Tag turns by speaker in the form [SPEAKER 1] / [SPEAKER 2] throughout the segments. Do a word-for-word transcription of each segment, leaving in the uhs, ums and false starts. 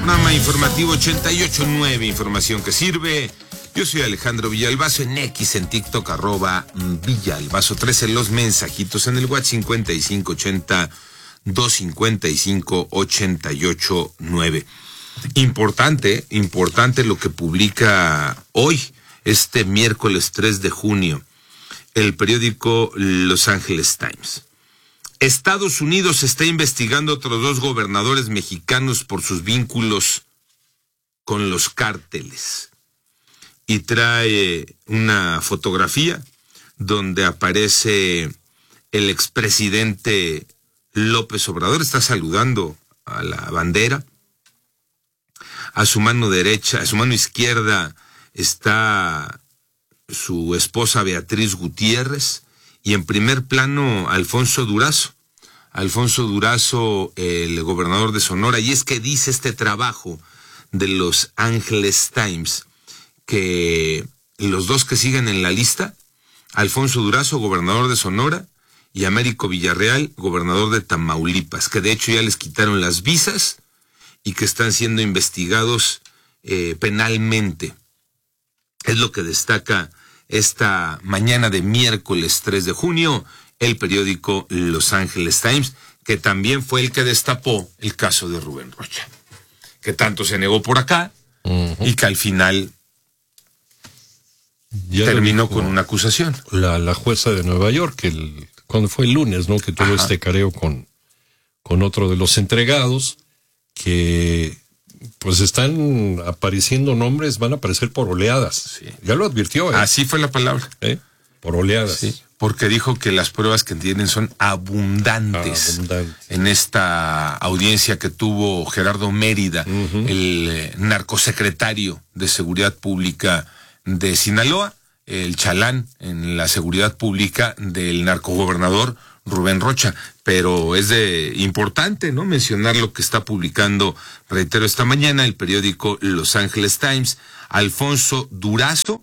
[SPEAKER 1] Panorama Informativo ochenta y ocho punto nueve, información que sirve. Yo soy Alejandro Villalbazo, en X, en TikTok, arroba Villalbazo trece, los mensajitos en el WhatsApp cincuenta y cinco ochenta, doscientos cincuenta y cinco, ochenta y ocho nueve. Importante, importante lo que publica hoy, este miércoles tres de junio, el periódico Los Angeles Times. Estados Unidos está investigando a otros dos gobernadores mexicanos por sus vínculos con los cárteles. Y trae una fotografía donde aparece el expresidente López Obrador, está saludando a la bandera. A su mano derecha, a su mano izquierda está su esposa Beatriz Gutiérrez, y en primer plano Alfonso Durazo. Alfonso Durazo, el gobernador de Sonora, y es que dice este trabajo de Los Angeles Times que los dos que siguen en la lista, Alfonso Durazo, gobernador de Sonora, y Américo Villarreal, gobernador de Tamaulipas, que de hecho ya les quitaron las visas y que están siendo investigados eh, penalmente. Es lo que destaca esta mañana de miércoles tres de junio el periódico Los Angeles Times, que también fue el que destapó el caso de Rubén Rocha, que tanto se negó por acá uh-huh. y que al final ya terminó con una acusación.
[SPEAKER 2] La, la jueza de Nueva York, el, cuando fue el lunes, ¿no? Que tuvo Ajá. este careo con, con otro de los entregados, que pues están apareciendo nombres, van a aparecer por oleadas. Sí. Ya lo advirtió. ¿eh?
[SPEAKER 1] Así fue la palabra.
[SPEAKER 2] ¿Eh? Por oleadas.
[SPEAKER 1] Sí, porque dijo que las pruebas que tienen son abundantes. abundantes. En esta audiencia que tuvo Gerardo Mérida, uh-huh. el eh, narcosecretario de Seguridad Pública de Sinaloa, el chalán en la seguridad pública del narcogobernador Rubén Rocha. Pero es de importante, ¿no?, mencionar lo que está publicando, reitero, esta mañana el periódico Los Angeles Times. Alfonso Durazo,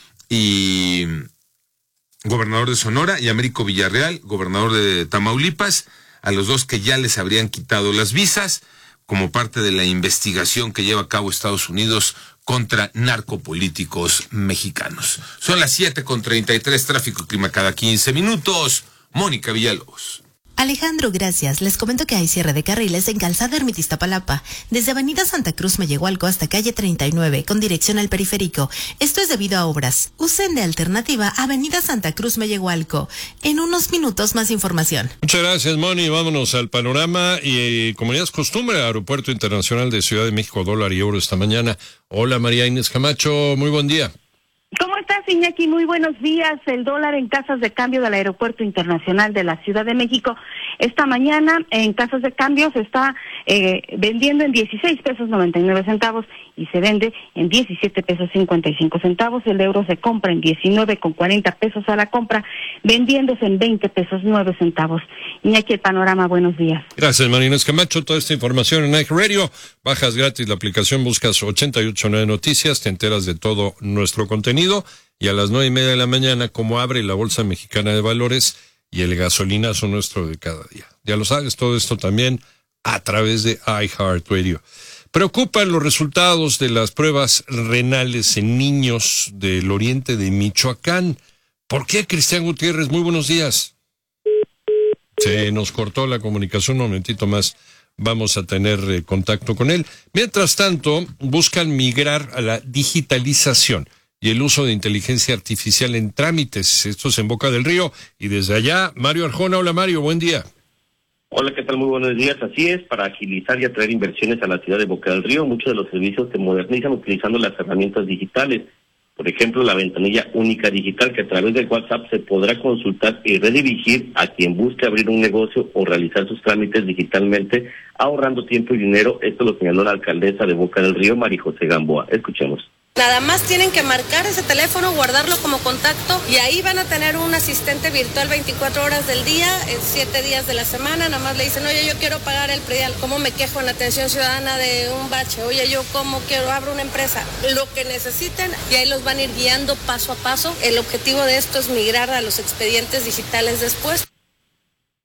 [SPEAKER 1] y gobernador de Sonora, y Américo Villarreal, gobernador de Tamaulipas, a los dos que ya les habrían quitado las visas como parte de la investigación que lleva a cabo Estados Unidos contra narcopolíticos mexicanos. Son las siete con treinta y tres, tráfico y clima cada quince minutos. Mónica Villalobos.
[SPEAKER 3] Alejandro, gracias. Les comento que hay cierre de carriles en Calzada Ermita Iztapalapa, desde Avenida Santa Cruz Mellehualco hasta calle treinta y nueve, con dirección al periférico. Esto es debido a obras. Usen de alternativa Avenida Santa Cruz Mellehualco. En unos minutos más información.
[SPEAKER 2] Muchas gracias, Moni. Vámonos al panorama y, como ya es costumbre, Aeropuerto Internacional de Ciudad de México, dólar y euro esta mañana. Hola, María Inés Camacho, muy buen día.
[SPEAKER 4] ¿Cómo estás, Iñaki? Muy buenos días. El dólar en casas de cambio del Aeropuerto Internacional de la Ciudad de México esta mañana en casas de cambio se está eh, vendiendo en dieciséis pesos noventa y nueve centavos y se vende en diecisiete pesos cincuenta y cinco centavos. El euro se compra en diecinueve con cuarenta pesos a la compra, vendiéndose en veinte pesos nueve centavos. Iñaki, el panorama, buenos días.
[SPEAKER 2] Gracias, María Inés Camacho. Toda esta información en iHeartRadio. Bajas gratis la aplicación, buscas ochenta y ocho punto nueve Noticias, te enteras de todo nuestro contenido. Y a las nueve y media de la mañana, como abre la Bolsa Mexicana de Valores y el gasolinazo nuestro de cada día. Ya lo sabes, todo esto también a través de iHeartRadio. Preocupan los resultados de las pruebas renales en niños del oriente de Michoacán. ¿Por qué, Cristian Gutiérrez? Muy buenos días. Se nos cortó la comunicación, un momentito más vamos a tener eh, contacto con él. Mientras tanto, buscan migrar a la digitalización y el uso de inteligencia artificial en trámites. Esto es en Boca del Río. Y desde allá, Mario Arjona. Hola, Mario, buen día.
[SPEAKER 5] Hola, ¿qué tal? Muy buenos días. Así es, para agilizar y atraer inversiones a la ciudad de Boca del Río, muchos de los servicios se modernizan utilizando las herramientas digitales. Por ejemplo, la ventanilla única digital, que a través del WhatsApp se podrá consultar y redirigir a quien busque abrir un negocio o realizar sus trámites digitalmente, ahorrando tiempo y dinero. Esto lo señaló la alcaldesa de Boca del Río, María José Gamboa. Escuchemos.
[SPEAKER 6] Nada más tienen que marcar ese teléfono, guardarlo como contacto y ahí van a tener un asistente virtual veinticuatro horas del día, en siete días de la semana. Nada más le dicen, oye, yo quiero pagar el predial, ¿cómo me quejo en la atención ciudadana de un bache? Oye, yo cómo quiero, abro una empresa, lo que necesiten, y ahí los van a ir guiando paso a paso. El objetivo de esto es migrar a los expedientes digitales después.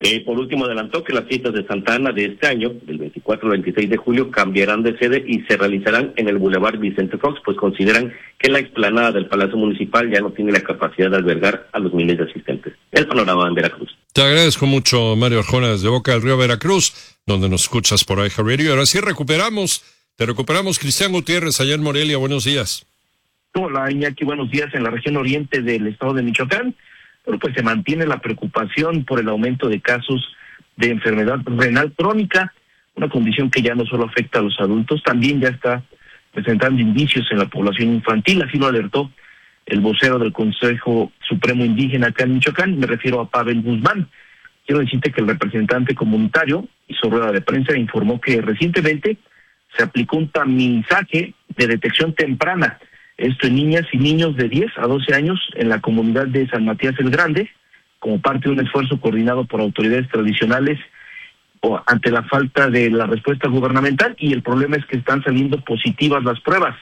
[SPEAKER 5] Eh, por último, adelantó que las fiestas de Santa Ana de este año, del veinticuatro al veintiséis de julio, cambiarán de sede y se realizarán en el Boulevard Vicente Fox, pues consideran que la explanada del Palacio Municipal ya no tiene la capacidad de albergar a los miles de asistentes. El panorama en Veracruz.
[SPEAKER 2] Te agradezco mucho, Mario Arjona, desde Boca del Río, Veracruz, donde nos escuchas por iHeart Radio. Ahora sí recuperamos, te recuperamos, Cristian Gutiérrez, allá en Morelia. Buenos días.
[SPEAKER 7] Hola, Iñaki, buenos días. En la región oriente del estado de Michoacán, bueno, pues se mantiene la preocupación por el aumento de casos de enfermedad renal crónica, una condición que ya no solo afecta a los adultos, también ya está presentando indicios en la población infantil, así lo alertó el vocero del Consejo Supremo Indígena acá en Michoacán, me refiero a Pavel Guzmán. Quiero decirte que el representante comunitario hizo rueda de prensa e informó que recientemente se aplicó un tamizaje de detección temprana, esto en niñas y niños de diez a doce años en la comunidad de San Matías el Grande, como parte de un esfuerzo coordinado por autoridades tradicionales o ante la falta de la respuesta gubernamental, y el problema es que están saliendo positivas las pruebas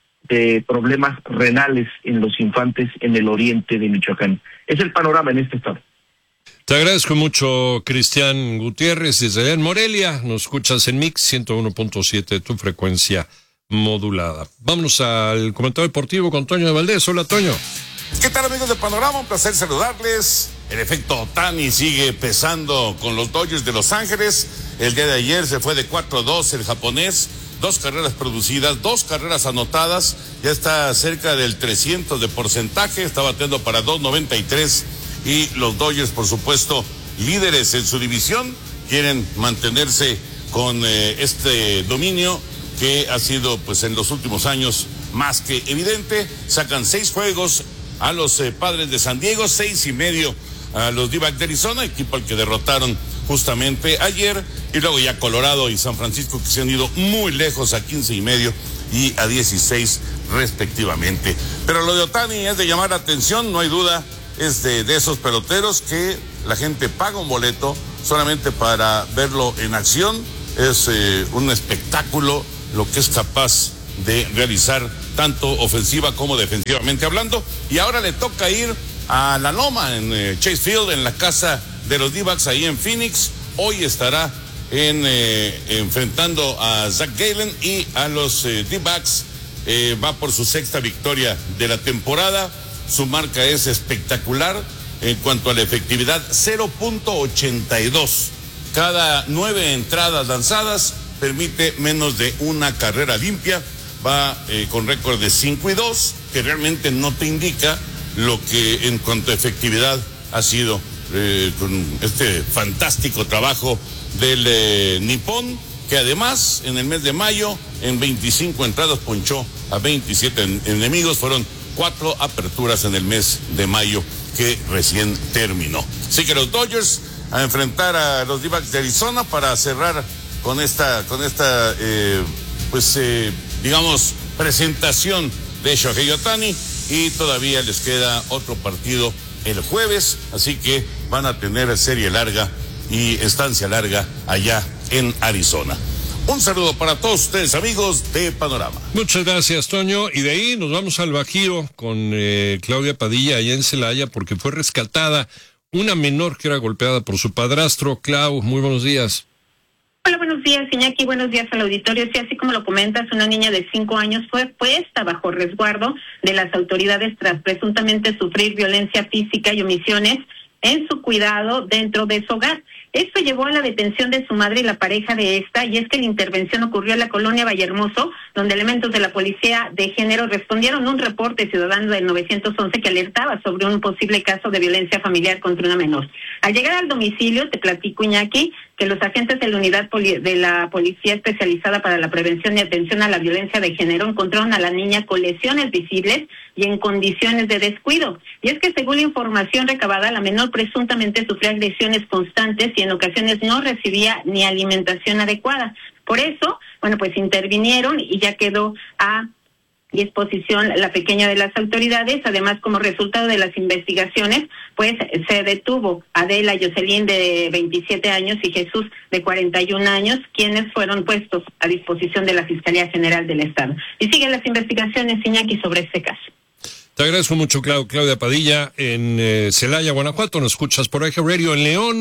[SPEAKER 7] de problemas renales en los infantes en el oriente de Michoacán. Es el panorama en este estado.
[SPEAKER 2] Te agradezco mucho, Cristian Gutiérrez, desde allá en Morelia. Nos escuchas en Mix ciento uno punto siete, tu frecuencia modulada. Vámonos al comentario deportivo con Toño de Valdés. Hola, Toño.
[SPEAKER 8] ¿Qué tal, amigos de Panorama? Un placer saludarles. El efecto Ohtani sigue pesando con los Dodgers de Los Ángeles. El día de ayer se fue de cuatro a dos el japonés. Dos carreras producidas, dos carreras anotadas. Ya está cerca del trescientos de porcentaje. Está bateando para dos noventa y tres. Y los Dodgers, por supuesto, líderes en su división, quieren mantenerse con eh, este dominio que ha sido, pues, en los últimos años más que evidente. Sacan seis juegos a los eh, Padres de San Diego, seis y medio a los D-backs de Arizona, equipo al que derrotaron justamente ayer, y luego ya Colorado y San Francisco, que se han ido muy lejos a quince y medio y a dieciséis respectivamente. Pero lo de Ohtani es de llamar la atención, no hay duda, es de, de esos peloteros que la gente paga un boleto solamente para verlo en acción. Es eh, un espectáculo lo que es capaz de realizar tanto ofensiva como defensivamente hablando, y ahora le toca ir a la Loma en eh, Chase Field, en la casa de los D-backs ahí en Phoenix. Hoy estará en eh, enfrentando a Zach Gallen y a los eh, D-backs. Eh, va por su sexta victoria de la temporada. Su marca es espectacular en cuanto a la efectividad, cero punto ochenta y dos. Cada nueve entradas lanzadas permite menos de una carrera limpia. Va eh, con récord de cinco y dos, que realmente no te indica lo que en cuanto a efectividad ha sido eh, con este fantástico trabajo del eh, nipón, que además en el mes de mayo en veinticinco entradas ponchó a veintisiete en, enemigos. Fueron cuatro aperturas en el mes de mayo que recién terminó. Así que los Dodgers a enfrentar a los D-backs de Arizona para cerrar con esta con esta eh, pues eh, digamos presentación de Shohei Ohtani, y todavía les queda otro partido el jueves, así que van a tener serie larga y estancia larga allá en Arizona. Un saludo para todos ustedes, amigos de Panorama.
[SPEAKER 2] Muchas gracias, Toño. Y de ahí nos vamos al Bajío con eh, Claudia Padilla allá en Celaya, porque fue rescatada una menor que era golpeada por su padrastro. Clau, muy buenos días.
[SPEAKER 9] Hola, buenos días, Iñaki, buenos días al auditorio. Sí, así como lo comentas, una niña de cinco años fue puesta bajo resguardo de las autoridades tras presuntamente sufrir violencia física y omisiones en su cuidado dentro de su hogar. Esto llevó a la detención de su madre y la pareja de esta, y es que la intervención ocurrió en la colonia Vallehermoso, donde elementos de la Policía de Género respondieron a un reporte ciudadano del nueve once que alertaba sobre un posible caso de violencia familiar contra una menor. Al llegar al domicilio, te platico, Iñaki, que los agentes de la unidad poli- de la Policía Especializada para la Prevención y Atención a la Violencia de Género encontraron a la niña con lesiones visibles y en condiciones de descuido. Y es que según la información recabada, la menor presuntamente sufría agresiones constantes y en ocasiones no recibía ni alimentación adecuada. Por eso, bueno, pues intervinieron y ya quedó a disposición la pequeña de las autoridades. Además, como resultado de las investigaciones, pues se detuvo a Adela Jocelyn de veintisiete años y Jesús de cuarenta y un años, quienes fueron puestos a disposición de la Fiscalía General del Estado. Y siguen las investigaciones, Iñaki, sobre este caso.
[SPEAKER 2] Te agradezco mucho, Clau- Claudia Padilla, en eh, Celaya, Guanajuato. Nos escuchas por iHeart Radio. En León,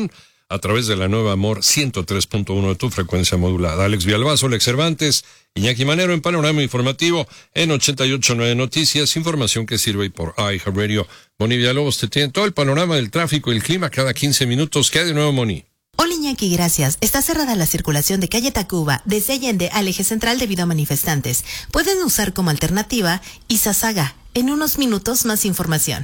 [SPEAKER 2] a través de la nueva Amor ciento tres punto uno de tu frecuencia modulada. Alex Villalbazo, Alex Cervantes, Iñaki Manero en Panorama Informativo en ochenta y ocho punto nueve Noticias, información que sirve por iHeartRadio. Moni Villalobos te tiene todo el panorama del tráfico y el clima cada quince minutos. ¿Qué hay de nuevo, Moni?
[SPEAKER 3] Hola Iñaki, gracias. Está cerrada la circulación de calle Tacuba desde Allende al eje central debido a manifestantes. Pueden usar como alternativa Izazaga. En unos minutos más información.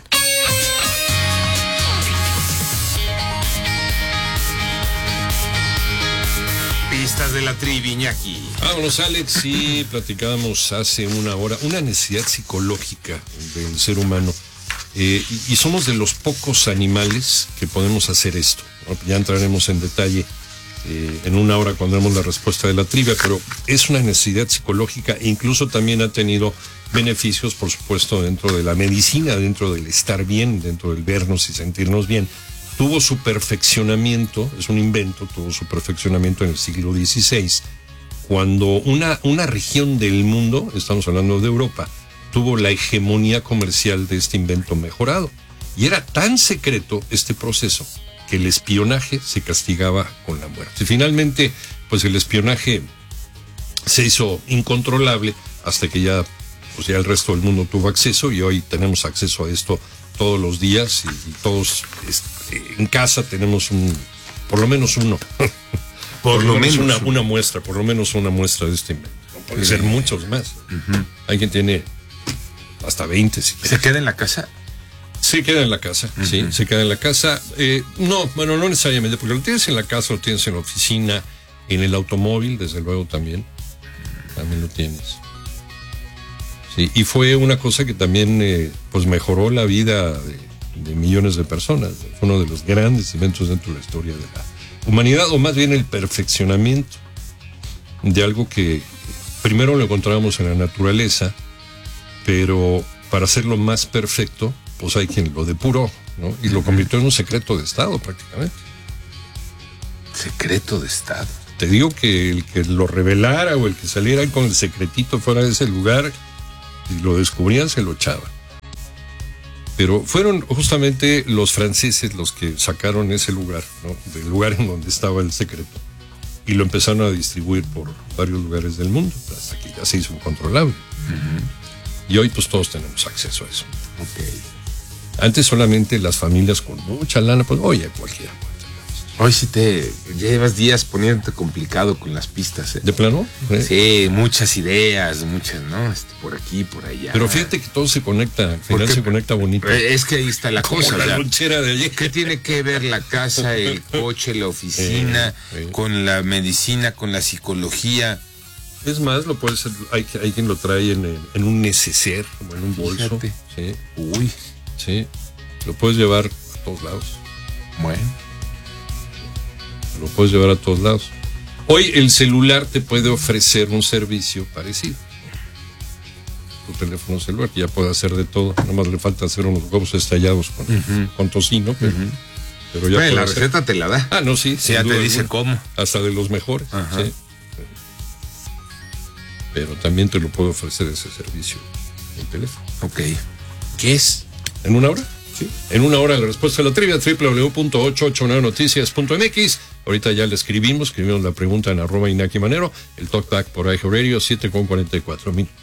[SPEAKER 1] Pistas de la trivi, Iñaki.
[SPEAKER 2] Vámonos, Alex. Sí, platicábamos hace una hora una necesidad psicológica del ser humano. Eh, y, y somos de los pocos animales que podemos hacer esto, ¿no? Ya entraremos en detalle eh, en una hora cuando demos la respuesta de la trivia, pero es una necesidad psicológica e incluso también ha tenido beneficios, por supuesto, dentro de la medicina, dentro del estar bien, dentro del vernos y sentirnos bien. Tuvo su perfeccionamiento, es un invento, tuvo su perfeccionamiento en el siglo dieciséis, cuando una, una región del mundo, estamos hablando de Europa, tuvo la hegemonía comercial de este invento mejorado. Y era tan secreto este proceso que el espionaje se castigaba con la muerte. Y finalmente, pues el espionaje se hizo incontrolable hasta que ya, pues ya el resto del mundo tuvo acceso y hoy tenemos acceso a esto todos los días y, y todos este, en casa tenemos un, por lo menos uno.
[SPEAKER 1] Por, por
[SPEAKER 2] lo,
[SPEAKER 1] lo
[SPEAKER 2] menos,
[SPEAKER 1] menos
[SPEAKER 2] una, una muestra, por lo menos una muestra de este invento. No puede ser muchos más. Uh-huh. Hay quien tiene hasta veinte. Si
[SPEAKER 1] ¿Se queda en la casa?
[SPEAKER 2] Se queda en la casa, uh-huh. sí, se queda en la casa. Eh, no, bueno, no necesariamente, porque lo tienes en la casa, lo tienes en la oficina, en el automóvil, desde luego también. También lo tienes. Sí, y fue una cosa que también eh, pues mejoró la vida de, de millones de personas. Fue uno de los grandes eventos dentro de la historia de la humanidad, o más bien el perfeccionamiento de algo que primero lo encontrábamos en la naturaleza, pero para hacerlo más perfecto, pues hay quien lo depuró, ¿no? Y lo convirtió en un secreto de Estado prácticamente.
[SPEAKER 1] Secreto de Estado.
[SPEAKER 2] Te digo que el que lo revelara o el que saliera con el secretito fuera de ese lugar y lo descubrían, se lo echaban. Pero fueron justamente los franceses los que sacaron ese lugar, ¿no? Del lugar en donde estaba el secreto. Y lo empezaron a distribuir por varios lugares del mundo, hasta que ya se hizo incontrolable. Uh-huh. Y hoy pues todos tenemos acceso a eso.
[SPEAKER 1] Okay.
[SPEAKER 2] Antes solamente las familias con mucha lana, pues oye, cualquiera.
[SPEAKER 1] Hoy sí te llevas días poniéndote complicado con las pistas, ¿eh?
[SPEAKER 2] ¿De plano?
[SPEAKER 1] ¿Eh? Sí, muchas ideas, muchas, ¿no? Este, por aquí, por allá.
[SPEAKER 2] Pero fíjate que todo se conecta, al final se conecta bonito.
[SPEAKER 1] Es que ahí está la
[SPEAKER 2] Como
[SPEAKER 1] cosa.
[SPEAKER 2] la
[SPEAKER 1] ¿verdad?
[SPEAKER 2] lonchera de ayer.
[SPEAKER 1] ¿Qué tiene que ver la casa, el coche, la oficina, eh, eh. con la medicina, con la psicología?
[SPEAKER 2] Es más, lo puede ser, hay, hay quien lo trae en, en un neceser, como en un bolso.
[SPEAKER 1] Fíjate.
[SPEAKER 2] Sí.
[SPEAKER 1] Uy.
[SPEAKER 2] Sí, lo puedes llevar a todos lados.
[SPEAKER 1] Bueno.
[SPEAKER 2] Lo puedes llevar a todos lados. Hoy el celular te puede ofrecer un servicio parecido. Tu teléfono celular, que ya puede hacer de todo. Nada más le falta hacer unos huevos estallados con, uh-huh. con tocino. Pero, uh-huh. pero ya
[SPEAKER 1] bueno, la
[SPEAKER 2] hacer.
[SPEAKER 1] receta te la da.
[SPEAKER 2] Ah, no, sí.
[SPEAKER 1] sí ya te dice cómo.
[SPEAKER 2] Hasta de los mejores.
[SPEAKER 1] Uh-huh.
[SPEAKER 2] Sí. Pero también te lo puede ofrecer ese servicio en teléfono.
[SPEAKER 1] Ok.
[SPEAKER 2] ¿Qué es? ¿En una hora? Sí. En una hora la respuesta a la trivia, doble u doble u doble u punto ochocientos ochenta y nueve noticias punto m x. Ahorita ya le escribimos, escribimos la pregunta en arroba Iñaki Manero, el talkback por iHeartRadio, siete con cuarenta y cuatro minutos.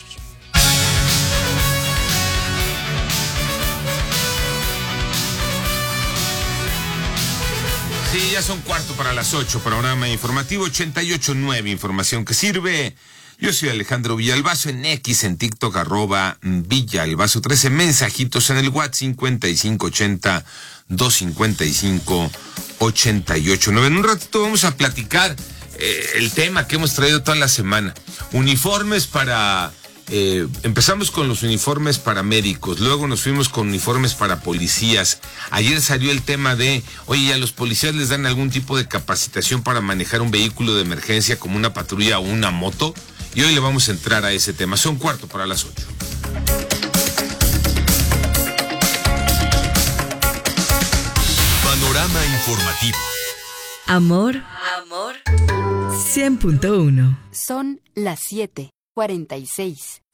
[SPEAKER 1] Sí, ya son cuarto para las ocho, programa informativo ochenta y ocho punto nueve, información que sirve. Yo soy Alejandro Villalbazo en X, en TikTok, arroba Villalbazo trece, mensajitos en el WhatsApp cincuenta y cinco ochenta, doscientos cincuenta y cinco, ochenta y ocho nueve. En un ratito vamos a platicar eh, el tema que hemos traído toda la semana. Uniformes para... Eh, empezamos con los uniformes para médicos, luego nos fuimos con uniformes para policías. Ayer salió el tema de, oye, ¿a los policías les dan algún tipo de capacitación para manejar un vehículo de emergencia como una patrulla o una moto? Y hoy le vamos a entrar a ese tema. Son cuarto para las ocho.
[SPEAKER 10] Panorama informativo.
[SPEAKER 11] Amor.
[SPEAKER 12] Amor.
[SPEAKER 11] cien punto uno.
[SPEAKER 12] Son las siete cuarenta y seis.